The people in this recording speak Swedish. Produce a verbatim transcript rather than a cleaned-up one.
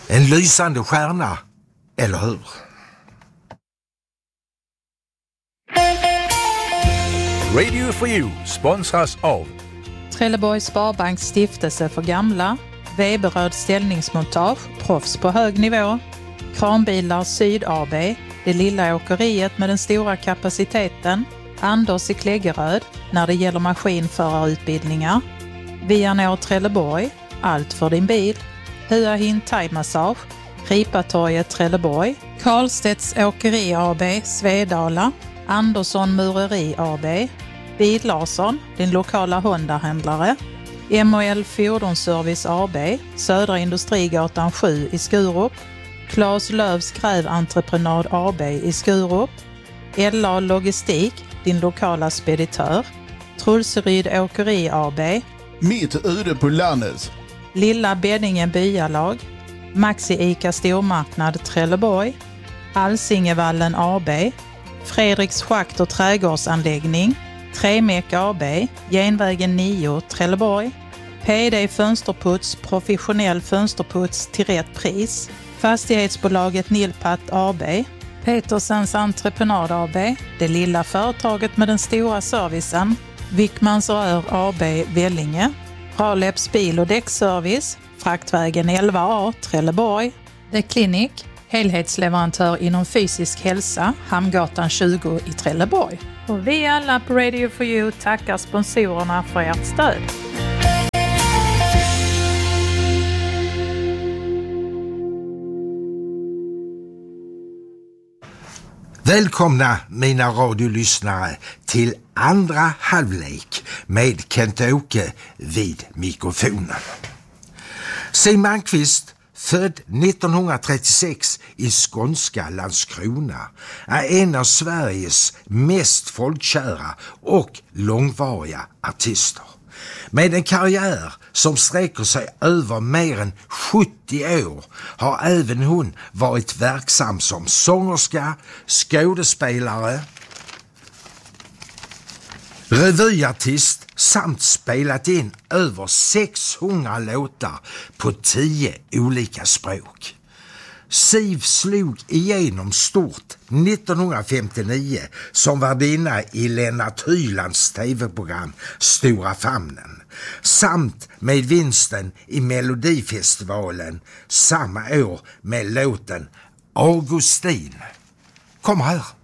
En lysande stjärna, eller hur? Radio for You sponsras av Trelleborgs Sparbanks stiftelse för gamla, Weberöd ställningsmontage, proffs på hög nivå, Kranbilar Syd A B, det lilla åkeriet med den stora kapaciteten, Anders i Kläggeröd när det gäller maskinförarutbildningar, Vianor Trelleborg, allt för din bil, Hua Hin Thai Massage, Ripatorget Trelleborg, Karlstedts Åkeri A B, Svedala, Andersson Mureri A B, Bil Larsson, din lokala Honda-händlare, M och L Fordonsservice A B, Södra Industrigatan sju i Skurup, Claes Lövs Gräventreprenad A B i Skurup, L A Logistik, din lokala speditör, Trulseryd Åkeri A B, Mitt ute på landet, Lilla Beddinge Byalag, Maxi Ica Stormarknad Trelleborg, Alsingevallen A B, Fredriks Schakt och trädgårdsanläggning, Tremek A B, Genvägen nio Trelleborg, P D Fönsterputs, professionell fönsterputs till rätt pris, Fastighetsbolaget Nilpat A B, Petersens Entreprenad A B, det lilla företaget med den stora servicen, Wickmans Rör A B Vellinge, Raleps bil- och däckservice, Fraktvägen elva A Trelleborg, The Clinic, helhetsleverantör inom fysisk hälsa, Hamngatan tjugo i Trelleborg. Och vi alla på Radio for You tackar sponsorerna för ert stöd. Välkomna mina radiolyssnare till andra halvlek med Kent-Åke vid mikrofonen. Siw Malmkvist, född nittonhundratrettiosex i skånska Landskrona, är en av Sveriges mest folkkära och långvariga artister. Med en karriär som sträcker sig över mer än sjuttio år har även hon varit verksam som sångerska, skådespelare, revyartist samt spelat in över sexhundra låtar på tio olika språk. Siw slog igenom stort nittonhundrafemtionio som värdinna i Lennart Hylands tv-program Stora famnen, samt med vinsten i Melodifestivalen samma år med låten Augustin. Kom här!